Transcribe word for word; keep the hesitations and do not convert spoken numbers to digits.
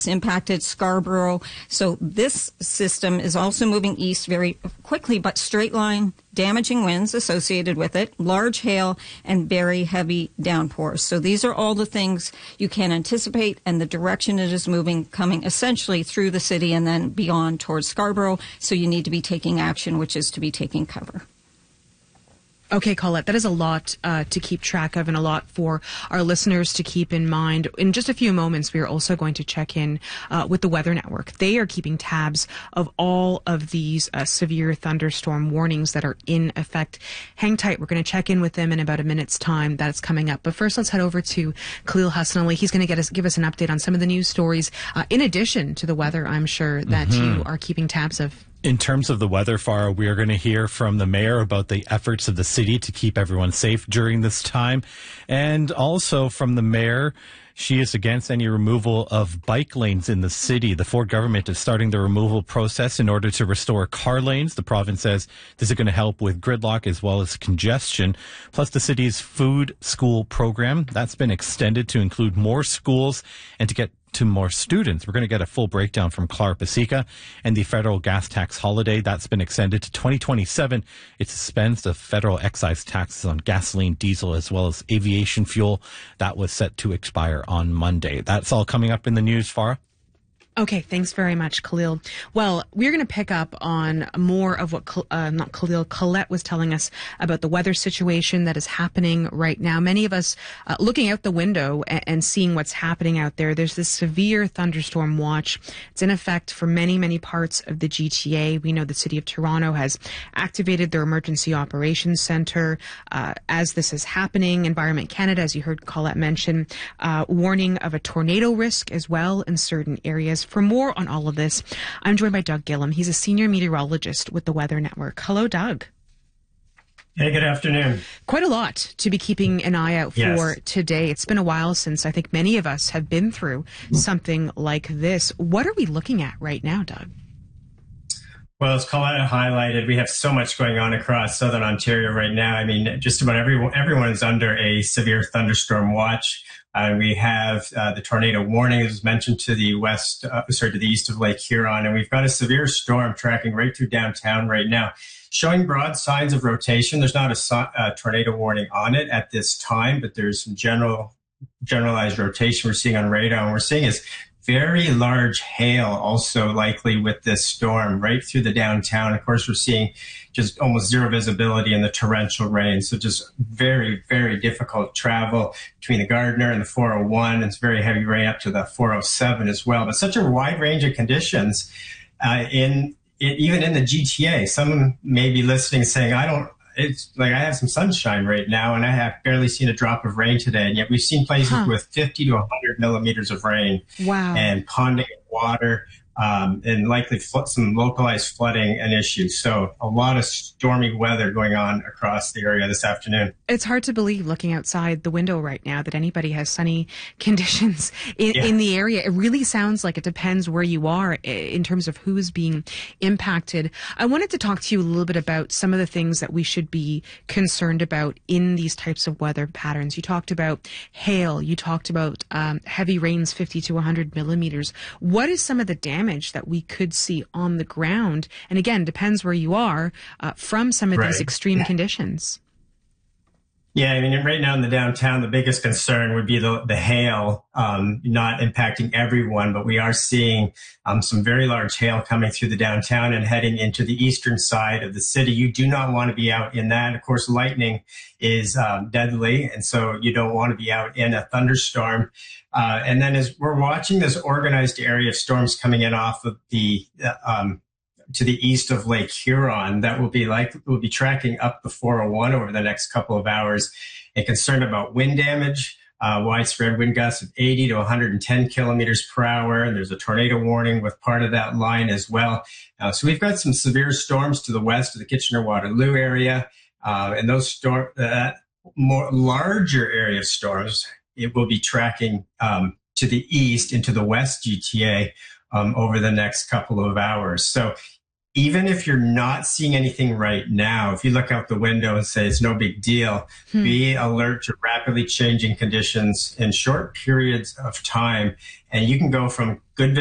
impacted Scarborough. So this system is also moving east very quickly, but straight line damaging winds associated with it, large hail, and very heavy downpours. So these are all the things you can anticipate, and the direction it is moving, coming essentially through the city and then beyond towards Scarborough. So you need to be taking action, which is to be taking cover. Okay, Colette, that is a lot uh, to keep track of and a lot for our listeners to keep in mind. In just a few moments, we are also going to check in uh, with the Weather Network. They are keeping tabs of all of these uh, severe thunderstorm warnings that are in effect. Hang tight. We're going to check in with them in about a minute's time. That's coming up. But first, let's head over to Khalil Hassan Ali. He's going to get us, give us an update on some of the news stories, uh, in addition to the weather, I'm sure, that mm-hmm. you are keeping tabs of. In terms of the weather, Farah, we are going to hear from the mayor about the efforts of the city to keep everyone safe during this time. And also from the mayor, she is against any removal of bike lanes in the city. The Ford government is starting the removal process in order to restore car lanes. The province says this is going to help with gridlock as well as congestion. Plus, the city's food school program, that's been extended to include more schools and to get to more students. We're going to get a full breakdown from Clara Pasica. And the federal gas tax holiday, that's been extended to twenty twenty-seven. It suspends the federal excise taxes on gasoline, diesel, as well as aviation fuel. That was set to expire on Monday. That's all coming up in the news, Farah. Okay, thanks very much, Khalil. Well, we're going to pick up on more of what, uh, not Khalil, Colette was telling us about the weather situation that is happening right now. Many of us uh, looking out the window and, and seeing what's happening out there. There's this severe thunderstorm watch. It's in effect for many, many parts of the G T A. We know the City of Toronto has activated their Emergency Operations Centre. Uh, as this is happening, Environment Canada, as you heard Colette mention, uh, warning of a tornado risk as well in certain areas. For more on all of this, I'm joined by Doug Gillum. He's a senior meteorologist with the Weather Network. Hello, Doug. Hey, good afternoon. Quite a lot to be keeping an eye out for yes. today. It's been a while since I think many of us have been through something like this. What are we looking at right now, Doug? Well, as Colette highlighted, we have so much going on across southern Ontario right now. I mean, just about everyone, everyone is under a severe thunderstorm watch. Uh, we have uh, the tornado warning, as mentioned, to the west, uh, sorry, to the east of Lake Huron, and we've got a severe storm tracking right through downtown right now, showing broad signs of rotation. There's not a, a tornado warning on it at this time, but there's some general, generalized rotation we're seeing on radar, and we're seeing is very large hail also likely with this storm right through the downtown. Of course, we're seeing just almost zero visibility in the torrential rain. So just very, very difficult travel between the Gardiner and the four oh one. It's very heavy rain up to the four oh seven as well. But such a wide range of conditions uh, in it, even in the G T A. Some may be listening saying, I don't, it's like I have some sunshine right now and I have barely seen a drop of rain today. And yet we've seen places huh. with fifty to one hundred millimeters of rain. Wow. And ponding of water. Um, and likely fl- some localized flooding and issues. So a lot of stormy weather going on across the area this afternoon. It's hard to believe looking outside the window right now that anybody has sunny conditions in, yeah. in the area. It really sounds like it depends where you are in terms of who's being impacted. I wanted to talk to you a little bit about some of the things that we should be concerned about in these types of weather patterns. You talked about hail. You talked about um, heavy rains, fifty to one hundred millimeters. What is some of the damage that we could see on the ground? And again, depends where you are uh, from some of right. these extreme conditions. Yeah, I mean, right now in the downtown, the biggest concern would be the, the hail, um, not impacting everyone, but we are seeing um, some very large hail coming through the downtown and heading into the eastern side of the city. You do not want to be out in that. Of course, lightning is um, deadly, and so you don't want to be out in a thunderstorm. Uh, and then as we're watching this organized area of storms coming in off of the uh, um to the east of Lake Huron, that will be like, will be tracking up the four oh one over the next couple of hours, and concerned about wind damage, uh, widespread wind gusts of eighty to one hundred ten kilometers per hour. And there's a tornado warning with part of that line as well. Uh, so we've got some severe storms to the west of the Kitchener-Waterloo area. Uh, and those storm, that more larger area of storms, it will be tracking um, to the east into the west G T A um, over the next couple of hours. So even if you're not seeing anything right now, if you look out the window and say it's no big deal, hmm. be alert to rapidly changing conditions in short periods of time. And you can go from good